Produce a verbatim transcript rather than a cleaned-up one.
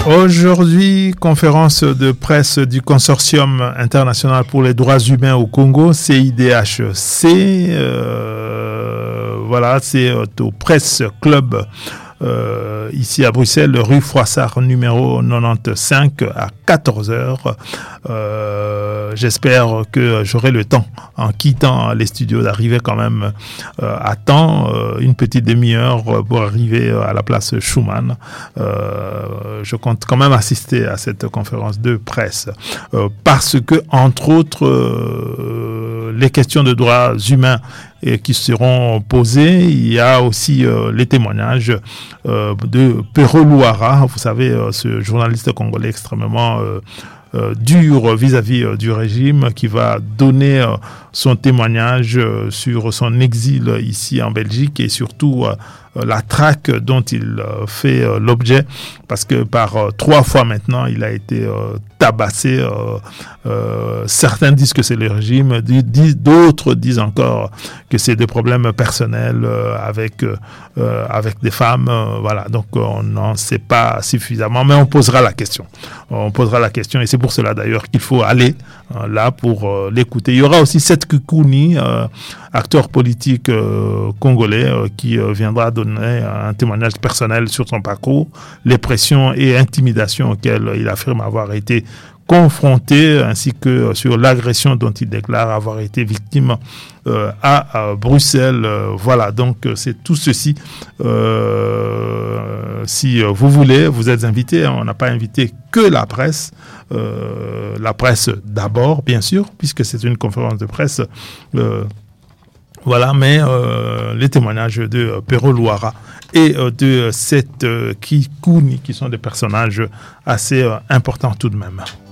Aujourd'hui, conférence de presse du Consortium international pour les droits humains au Congo, C I D H C. Euh, voilà, c'est au Presse Club euh, ici à Bruxelles, rue Froissart numéro quatre-vingt-quinze à quatorze heures. Euh, j'espère que j'aurai le temps, en quittant les studios, d'arriver quand même euh, à temps, euh, une petite demi-heure pour arriver à la place Schumann. Euh, je compte quand même assister à cette conférence de presse euh, parce que, entre autres, euh, les questions de droits humains et qui seront posées. Il y a aussi euh, les témoignages euh, de Pero Luara, vous savez, euh, ce journaliste congolais extrêmement euh, euh, dur vis-à-vis euh, du régime, qui va donner euh, son témoignage euh, sur son exil ici en Belgique et surtout euh, la traque dont il euh, fait euh, l'objet, parce que par euh, trois fois maintenant il a été euh, tabassé. Euh, euh, certains disent que c'est le régime, disent, d'autres disent encore que c'est des problèmes personnels euh, avec euh, avec des femmes. Euh, voilà, donc on n'en sait pas suffisamment, mais on posera la question. On posera la question et c'est pour cela d'ailleurs qu'il faut aller euh, là pour euh, l'écouter. Il y aura aussi Seth Kukuni, euh, acteur politique euh, congolais, euh, qui euh, viendra donner un témoignage personnel sur son parcours, les pressions et intimidations auxquelles il affirme avoir été confronté, ainsi que sur l'agression dont il déclare avoir été victime euh, à, à Bruxelles. Euh, voilà, donc c'est tout ceci. Euh, si vous voulez, vous êtes invités. On n'a pas invité que la presse. Euh, la presse d'abord, bien sûr, puisque c'est une conférence de presse. Euh, Voilà, mais euh, les témoignages de euh, Pero Luara et euh, de Seth euh, Kikuni, qui sont des personnages assez euh, importants tout de même.